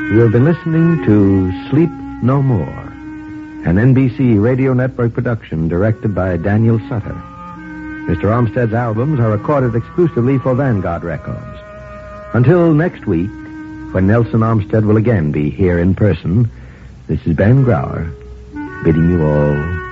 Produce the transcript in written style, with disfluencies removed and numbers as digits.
You have been listening to Sleep No More, an NBC Radio Network production directed by Daniel Sutter. Mr. Armstead's albums are recorded exclusively for Vanguard Records. Until next week, when Nelson Armstead will again be here in person, this is Ben Grauer, bidding you all